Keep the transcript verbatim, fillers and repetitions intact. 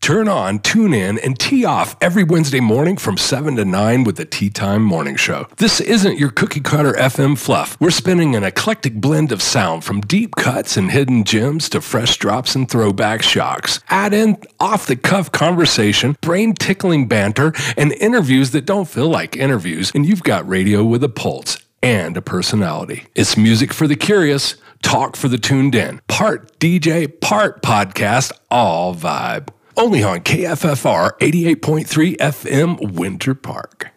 Turn on, tune in, and tee off every Wednesday morning from seven to nine with the Tea Time Morning Show. This isn't your cookie-cutter F M fluff. We're spinning an eclectic blend of sound from deep cuts and hidden gems to fresh drops and throwback shocks. Add in off-the-cuff conversation, brain-tickling banter, and interviews that don't feel like interviews, and you've got radio with a pulse and a personality. It's music for the curious, talk for the tuned in. Part D J, part podcast, all vibe. Only on K F F R eighty-eight point three F M Winter Park.